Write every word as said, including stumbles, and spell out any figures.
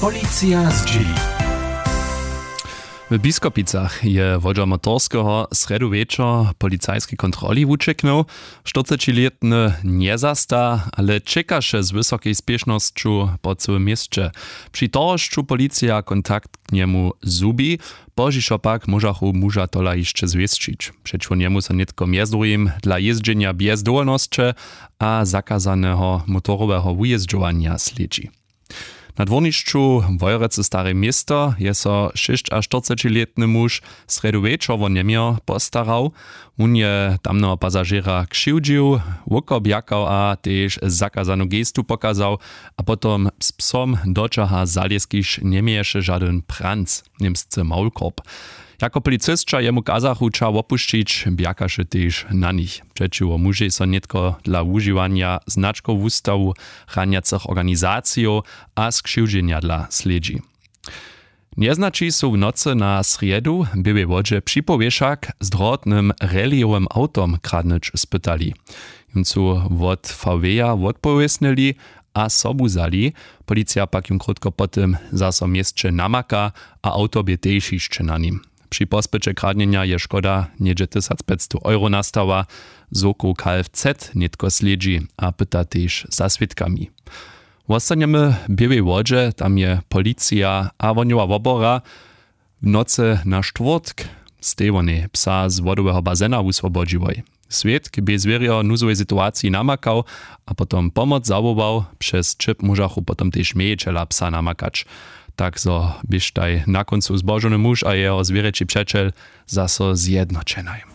Policja z dzieli. W Biskopicach je wodza motorskiego sredu wieczor policajskiej kontroli ucieknął. czterdziestoletny nie zasta, ale czeka się z wysokiej spiesznością po całym mieście. Przy torszczu policja kontakt k niemu zubi, pożiszo pak możachu muża tola jeszcze zwieszczyć. Przeciw niemu są nie tylko miezdrujem dla jeżdżenia bez dowolności, a zakazanego motorowego wyjeżdżowania śledzi. Na dwornišću Wojrece Stare Miesto je so šesťdesiatletny muž sredu večer vo Niemio postarał. On je tamného pasažera křivdžił, wokobjakał a tež zakazanú gestu pokazał, a potom s psom dočaha zalieskiš nemieše žaden pranc, niemsce maulkorb. Jako policystka jemu kazachu ča opuščić, bjakaše tež na nich. Przeciwo muži so netko dla užiwania znaczków ustawu, raniacych organizacjo a skrzywdzenia dla sledzi. Nieznači su w nocy na sriedu były wodzie przypowieszak z drotnym reliowym autom kradnyć spytali. Juncu wod V W-a odpowiesnili a sobu zali. Policja pak jim krótko potem zaso miestče namaka, a auto bie tež jeszcze na nim. Przy pospycie kradnienia je szkoda niedzie tysiąc pięćset euro nastała, zoko K F Z netko sledzi a pyta tež za swiadkami. Ostaniemy w Białej Wodzie, tam je policja a woniowa wobora w nocy na czwartk z tej wony psa z wodowego bazena uswobodziłoj. Swiadk by zwierio nuzowej sytuacji namakał, a potom pomoc zawołał, przez čip możachu potom też miejeczela psa namakać. Tak so byś taj na końcu zbożony muž a jeho zwierzęci przeczel zaso zjednoczenaj.